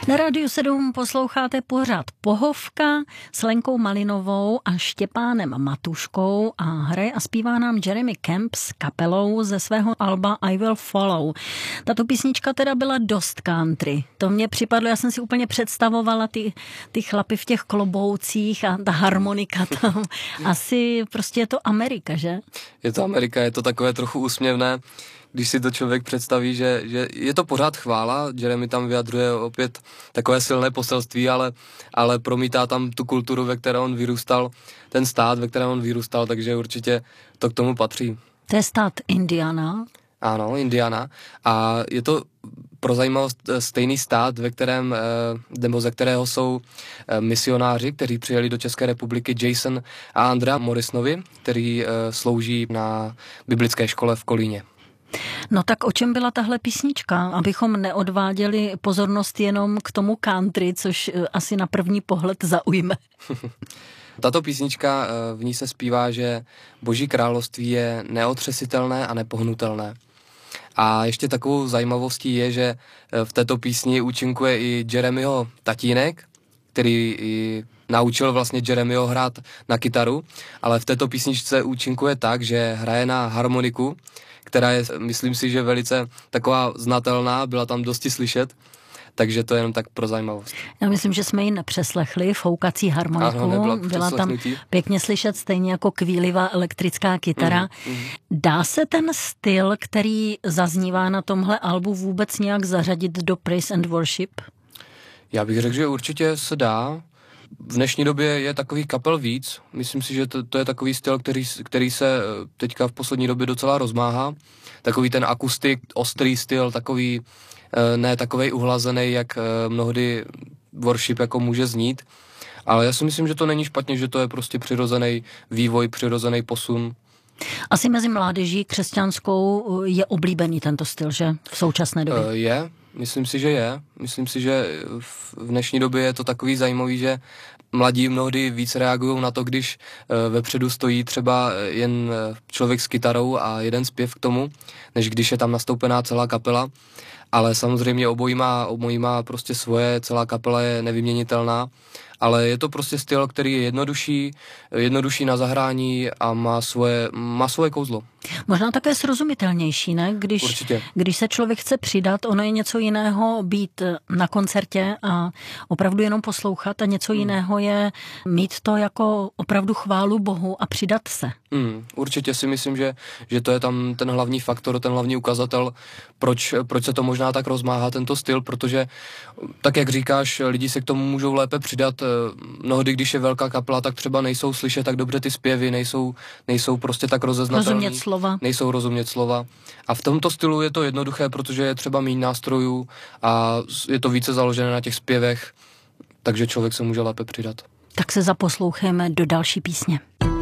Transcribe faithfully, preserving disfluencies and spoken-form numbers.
Na Rádiu sedm posloucháte pořad Pohovka s Lenkou Malinovou a Štěpánem Matuškou a hraje a zpívá nám Jeremy Camp s kapelou ze svého alba I Will Follow. Tato písnička teda byla dost country. To mně připadlo, já jsem si úplně představovala ty, ty chlapy v těch kloboucích a ta harmonika tam. Asi prostě je to Amerika, že? Je to Amerika, je to takové trochu úsměvné, když si to člověk představí, že, že je to pořád chvála, Jeremy tam vyjadřuje opět takové silné poselství, ale, ale promítá tam tu kulturu, ve které on vyrůstal, ten stát, ve kterém on vyrůstal, takže určitě to k tomu patří. To je stát Indiana. Ano, Indiana. A je to pro zajímavost stejný stát, ve kterém, nebo ze kterého jsou misionáři, kteří přijeli do České republiky, Jason a Andrea Morrisonovi, který slouží na biblické škole v Kolíně. No tak o čem byla tahle písnička? Abychom neodváděli pozornost jenom k tomu country, což asi na první pohled zaujme. Tato písnička, v ní se zpívá, že Boží království je neotřesitelné a nepohnutelné. A ještě takovou zajímavostí je, že v této písni účinkuje i Jeremyho tatínek, který i naučil vlastně Jeremyho hrát na kytaru, ale v této písničce účinkuje tak, že hraje na harmoniku, která je, myslím si, že velice taková znatelná, byla tam dosti slyšet, takže to je jenom tak pro zajímavost. Já myslím, že jsme ji nepřeslechli, foukací harmoniku, ano, byla tam pěkně slyšet, stejně jako kvílivá elektrická kytara. Mm, mm. Dá se ten styl, který zaznívá na tomhle albu, vůbec nějak zařadit do Praise and Worship? Já bych řekl, že určitě se dá. V dnešní době je takových kapel víc. Myslím si, že to, to je takový styl, který, který se teďka v poslední době docela rozmáhá. Takový ten akustik, ostrý styl, takový ne takovej uhlazený, jak mnohdy worship jako může znít. Ale já si myslím, že to není špatně, že to je prostě přirozený vývoj, přirozený posun. Asi mezi mládeží křesťanskou je oblíbený tento styl, že? V současné době. Je, myslím si, že je. Myslím si, že v dnešní době je to takový zajímavý, že mladí mnohdy víc reagují na to, když vepředu stojí třeba jen člověk s kytarou a jeden zpěv k tomu, než když je tam nastoupená celá kapela. Ale samozřejmě obojí má, obojí má prostě svoje, celá kapela je nevyměnitelná, ale je to prostě styl, který je jednodušší, jednodušší na zahrání a má svoje, má svoje kouzlo. Možná také srozumitelnější, ne? Když, když se člověk chce přidat, ono je něco jiného být na koncertě a opravdu jenom poslouchat a něco hmm. jiného je mít to jako opravdu chválu Bohu a přidat se. Hmm, určitě si myslím, že, že to je tam ten hlavní faktor, ten hlavní ukazatel, proč, proč se to možná tak rozmáhá tento styl, protože tak jak říkáš, lidi se k tomu můžou lépe přidat. Mnohdy, když je velká kapela, tak třeba nejsou slyšet tak dobře ty zpěvy, nejsou, nejsou prostě tak rozeznatelný. Rozumět slova. Nejsou rozumět slova. A v tomto stylu je to jednoduché, protože je třeba méně nástrojů a je to více založené na těch zpěvech, takže člověk se může lépe přidat. Tak se zaposlouchejme do další písně.